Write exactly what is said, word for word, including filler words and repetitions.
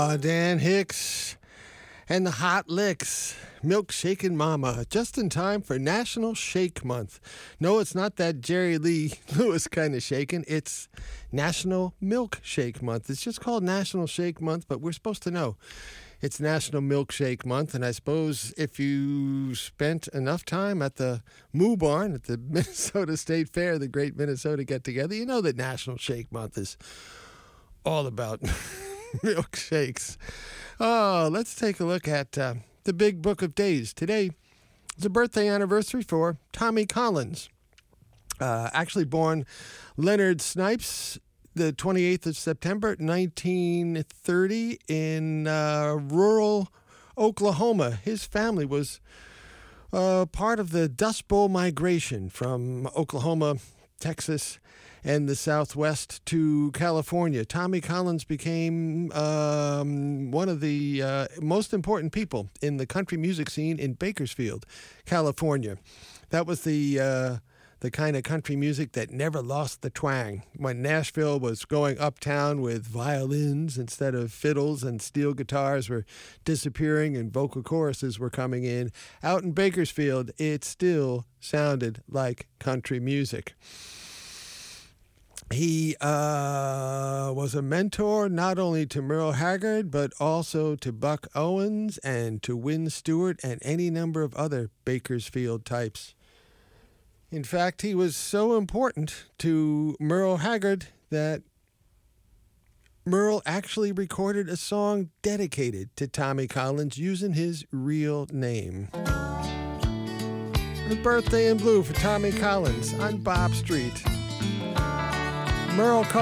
Uh, Dan Hicks and the Hot Licks, Milkshakin' Mama, just in time for National Shake Month. No, it's not that Jerry Lee Lewis kind of shaking. It's National Milkshake Month. It's just called National Shake Month, but we're supposed to know it's National Milkshake Month. And I suppose if you spent enough time at the Moo Barn at the Minnesota State Fair, the great Minnesota get-together, you know that National Shake Month is all about milkshakes. Oh, let's take a look at uh, the Big Book of Days. Today is a birthday anniversary for Tommy Collins. Uh, actually born Leonard Snipes, the twenty-eighth of September, nineteen thirty, in uh, rural Oklahoma. His family was uh, part of the Dust Bowl migration from Oklahoma, Texas, and the Southwest to California. Tommy Collins became um, one of the uh, most important people in the country music scene in Bakersfield, California. That was the uh, the kind of country music that never lost the twang. When Nashville was going uptown with violins instead of fiddles and steel guitars were disappearing and vocal choruses were coming in, out in Bakersfield, it still sounded like country music. He uh, was a mentor not only to Merle Haggard, but also to Buck Owens and to Wynn Stewart and any number of other Bakersfield types. In fact, he was so important to Merle Haggard that Merle actually recorded a song dedicated to Tommy Collins using his real name. A birthday in blue for Tommy Collins on Bob Street. Merle